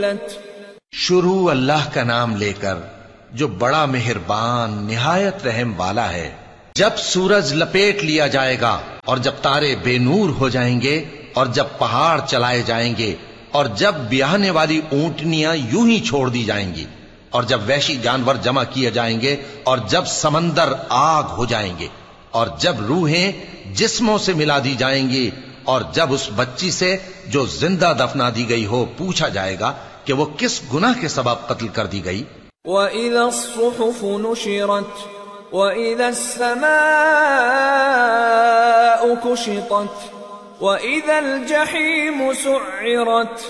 शुरू अल्लाह का नाम लेकर जो बड़ा मेहरबान निहायत रहम वाला है। जब सूरज लपेट लिया जाएगा और जब तारे बेनूर हो जाएंगे और जब पहाड़ चलाए जाएंगे और जब ब्याहने वाली ऊंटनियां यूं ही छोड़ दी जाएंगी और जब वहशी जानवर जमा किए जाएंगे और जब समंदर आग हो जाएंगे और जब रूहें जिस्मों से मिला दी जाएंगी और जब उस बच्ची से जो जिंदा दफना दी गई हो पूछा जाएगा कि वो किस गुनाह के सबब कत्ल कर दी गई। वइज़ा अस्सुहुफ़ नुशिरत वइज़ा अस्समाउ कुशितत वइज़ा अल जहीम सुइरत